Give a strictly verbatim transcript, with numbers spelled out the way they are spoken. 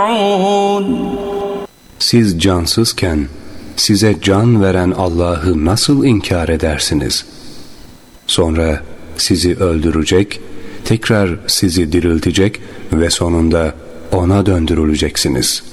Siz cansızken size can veren Allah'ı nasıl inkar edersiniz? Sonra sizi öldürecek, tekrar sizi diriltecek ve sonunda O'na döndürüleceksiniz.